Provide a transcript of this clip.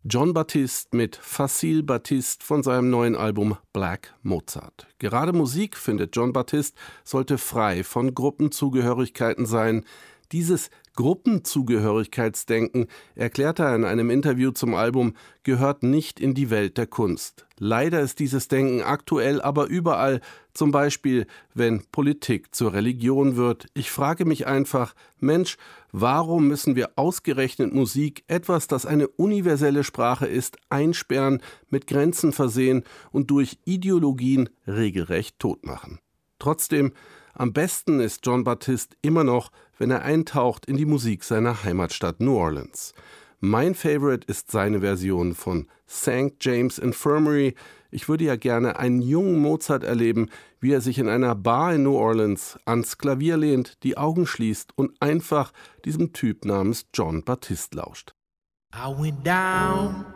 Jon Batiste mit Facile Batiste von seinem neuen Album Black Mozart. Gerade Musik, findet Jon Batiste, sollte frei von Gruppenzugehörigkeiten sein. Dieses Gruppenzugehörigkeitsdenken, erklärte er in einem Interview zum Album, gehört nicht in die Welt der Kunst. Leider ist dieses Denken aktuell aber überall, zum Beispiel, wenn Politik zur Religion wird. Ich frage mich einfach, Mensch, warum müssen wir ausgerechnet Musik, etwas, das eine universelle Sprache ist, einsperren, mit Grenzen versehen und durch Ideologien regelrecht totmachen? Trotzdem, am besten ist Jon Batiste immer noch, wenn er eintaucht in die Musik seiner Heimatstadt New Orleans. Mein Favorite ist seine Version von St. James Infirmary. Ich würde ja gerne einen jungen Mozart erleben, wie er sich in einer Bar in New Orleans ans Klavier lehnt, die Augen schließt und einfach diesem Typ namens Jon Batiste lauscht. I went down